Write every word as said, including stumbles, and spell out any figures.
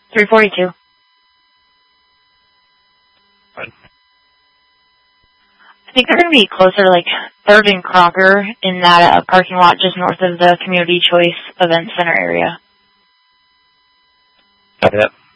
three forty-two. Right. I think they're going to be closer to like third and Crocker in that uh, parking lot just north of the Community Choice Event Center area. Got that.